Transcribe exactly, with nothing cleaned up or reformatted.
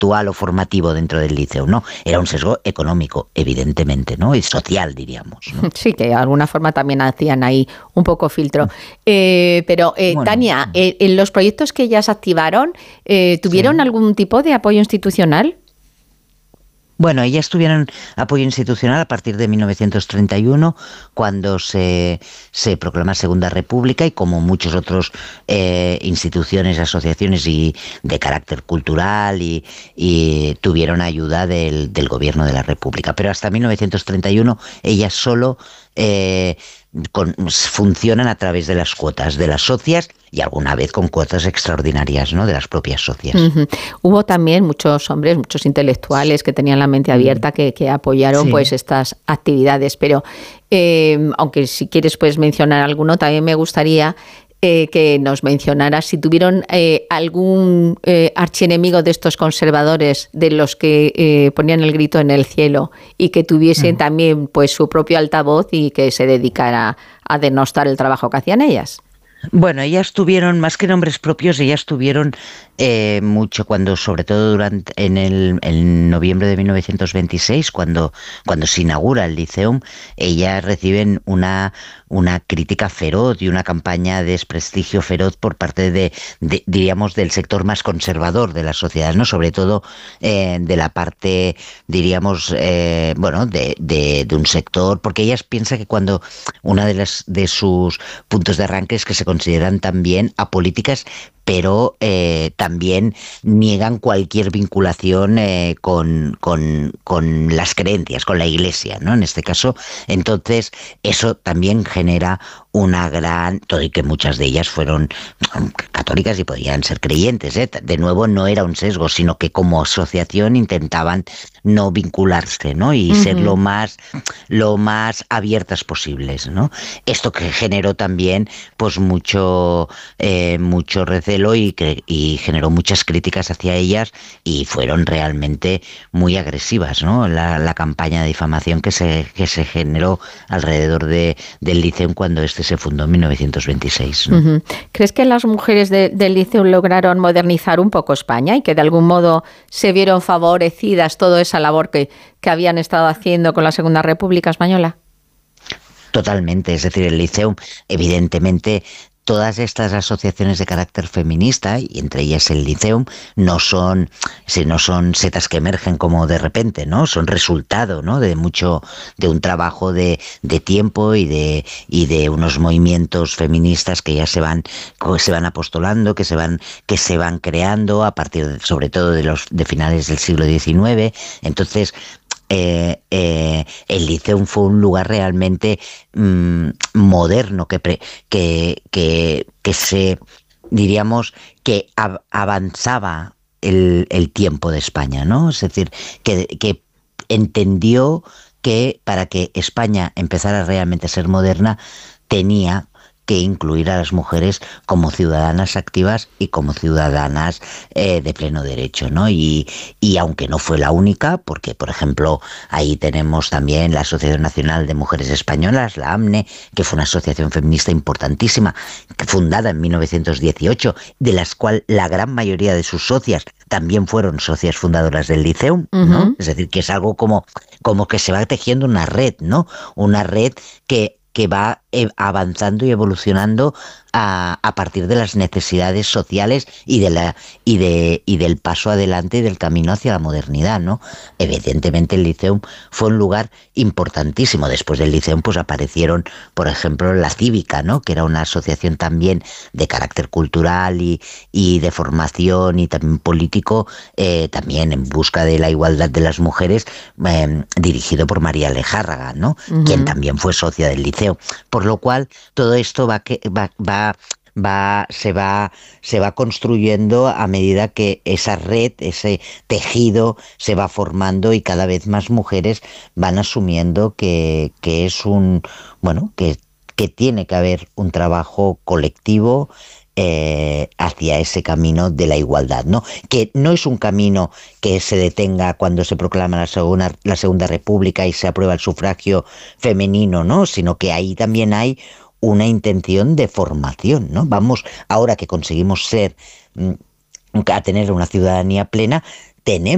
intelectual o formativo dentro del liceo, no, era un sesgo económico, evidentemente, ¿no? Y social, diríamos, ¿no? Sí, que de alguna forma también hacían ahí un poco filtro. Eh, pero, eh, bueno, Tania, eh, en los proyectos que ellas activaron, eh, ¿tuvieron sí. algún tipo de apoyo institucional? Bueno, ellas tuvieron apoyo institucional a partir de mil novecientos treinta y uno, cuando se, se proclama Segunda República, y como muchos otros eh, instituciones, asociaciones y de carácter cultural, y, y tuvieron ayuda del, del gobierno de la República. Pero hasta mil novecientos treinta y uno ellas solo eh, con, funcionan a través de las cuotas de las socias, y alguna vez con cuotas extraordinarias, ¿no?, de las propias socias. Uh-huh. Hubo también muchos hombres, muchos intelectuales que tenían la mente abierta que, que apoyaron sí. pues estas actividades, pero eh, aunque si quieres puedes mencionar alguno, también me gustaría eh, que nos mencionaras si tuvieron eh, algún eh, archienemigo de estos conservadores, de los que eh, ponían el grito en el cielo, y que tuviesen uh-huh. también pues su propio altavoz y que se dedicara a denostar el trabajo que hacían ellas. Bueno, ellas tuvieron, más que nombres propios, ellas tuvieron eh, mucho cuando, sobre todo durante en el en noviembre de mil novecientos veintiséis, cuando cuando se inaugura el Liceum, ellas reciben una una crítica feroz y una campaña de desprestigio feroz por parte de, de diríamos, del sector más conservador de la sociedad, ¿no? Sobre todo eh, de la parte, diríamos, eh, bueno, de, de, de un sector, porque ellas piensan que cuando una de las de sus puntos de arranque es que se consideran también apolíticas, pero eh, también niegan cualquier vinculación eh, con, con, con las creencias, con la Iglesia, ¿no? En este caso, entonces, eso también genera una gran... todo y que muchas de ellas fueron católicas y podían ser creyentes, ¿eh? De nuevo, no era un sesgo, sino que como asociación intentaban no vincularse, ¿no? Y uh-huh. ser lo más, lo más abiertas posibles, ¿no? Esto que generó también, pues, mucho, eh, mucho recelo y, que, y generó muchas críticas hacia ellas, y fueron realmente muy agresivas, ¿no? La, la campaña de difamación que se, que se generó alrededor de, del Liceum cuando este se fundó en mil novecientos veintiséis, ¿no? Uh-huh. ¿Crees que las mujeres de, del Liceum lograron modernizar un poco España y que de algún modo se vieron favorecidas toda esa labor que, que habían estado haciendo con la Segunda República Española? Totalmente, es decir, el Liceum, evidentemente, todas estas asociaciones de carácter feminista, y entre ellas el Liceum, no son, si no son setas que emergen como de repente, ¿no? Son resultado, ¿no?, de mucho, de un trabajo de, de tiempo y de, y de unos movimientos feministas que ya se van, se van apostolando, que se van, que se van creando a partir, de, sobre todo, de los, de finales del siglo diecinueve. Entonces, Eh, eh, el Liceum fue un lugar realmente mmm, moderno que, pre, que, que, que se, diríamos, que av- avanzaba el, el tiempo de España, ¿no? Es decir, que, que entendió que para que España empezara realmente a ser moderna tenía que incluir a las mujeres como ciudadanas activas y como ciudadanas eh, de pleno derecho, ¿no? Y, y aunque no fue la única, porque, por ejemplo, ahí tenemos también la Asociación Nacional de Mujeres Españolas, la AMNE, que fue una asociación feminista importantísima, fundada en mil novecientos dieciocho, de las cuales la gran mayoría de sus socias también fueron socias fundadoras del Liceum, ¿no? Uh-huh. Es decir, que es algo como, como que se va tejiendo una red, ¿no? Una red que que va avanzando y evolucionando a, a partir de las necesidades sociales y de la y de y del paso adelante y del camino hacia la modernidad, ¿no? Evidentemente el Liceum fue un lugar importantísimo. Después del Liceum pues aparecieron, por ejemplo, la Cívica, ¿no?, que era una asociación también de carácter cultural y, y de formación y también político, eh, también en busca de la igualdad de las mujeres, eh, dirigido por María Lejárraga, ¿no?, uh-huh. quien también fue socia del Liceo. Por lo cual todo esto va que va, va va se va se va construyendo a medida que esa red, ese tejido se va formando, y cada vez más mujeres van asumiendo que, que es un bueno que, que tiene que haber un trabajo colectivo eh, hacia ese camino de la igualdad, ¿no? Que no es un camino que se detenga cuando se proclama la segunda, la Segunda República y se aprueba el sufragio femenino, ¿no? Sino que ahí también hay una intención de formación, ¿no? Vamos, ahora que conseguimos ser, a tener una ciudadanía plena, tenemos